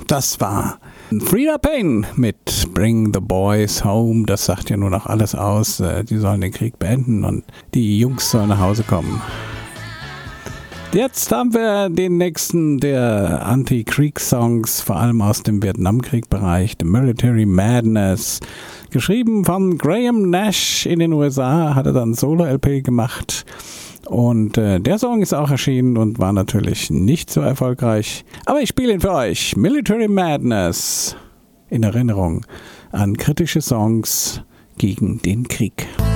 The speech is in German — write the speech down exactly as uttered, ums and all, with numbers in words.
Das war Freda Payne mit Bring the Boys Home. Das sagt ja nur noch alles aus. Die sollen den Krieg beenden und die Jungs sollen nach Hause kommen. Jetzt haben wir den nächsten der Anti-Krieg-Songs, vor allem aus dem Vietnamkrieg-Bereich, The Military Madness. Geschrieben von Graham Nash in den U S A, hat er dann Solo-L P gemacht. Und äh, der Song ist auch erschienen und war natürlich nicht so erfolgreich. Aber ich spiele ihn für euch. Military Madness. In Erinnerung an kritische Songs gegen den Krieg.